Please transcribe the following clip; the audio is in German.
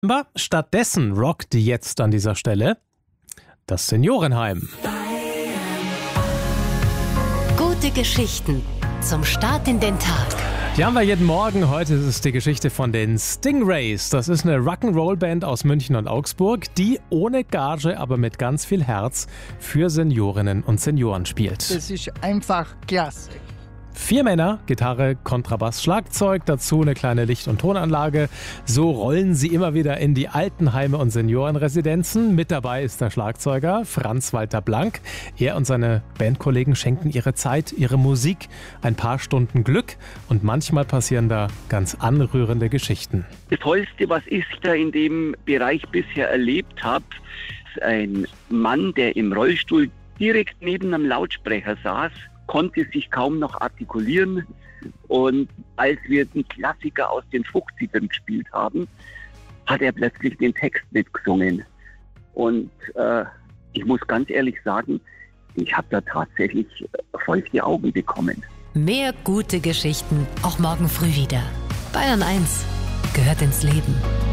Aber stattdessen rockt jetzt an dieser Stelle das Seniorenheim. Gute Geschichten zum Start in den Tag. Die haben wir jeden Morgen. Heute ist es die Geschichte von den Stingrays. Das ist eine Rock'n'Roll-Band aus München und Augsburg, die ohne Gage, aber mit ganz viel Herz für Seniorinnen und Senioren spielt. Das ist einfach klasse. 4 Männer, Gitarre, Kontrabass, Schlagzeug, dazu eine kleine Licht- und Tonanlage. So rollen sie immer wieder in die Altenheime und Seniorenresidenzen. Mit dabei ist der Schlagzeuger Franz-Walter Blank. Er und seine Bandkollegen schenken ihre Zeit, ihre Musik, ein paar Stunden Glück und manchmal passieren da ganz anrührende Geschichten. Das Tollste, was ich da in dem Bereich bisher erlebt habe, ist ein Mann, der im Rollstuhl direkt neben einem Lautsprecher saß, konnte sich kaum noch artikulieren, und als wir den Klassiker aus den 50ern gespielt haben, hat er plötzlich den Text mitgesungen. Und ich muss ganz ehrlich sagen, ich habe da tatsächlich feuchte Augen bekommen. Mehr gute Geschichten auch morgen früh wieder. Bayern 1 gehört ins Leben.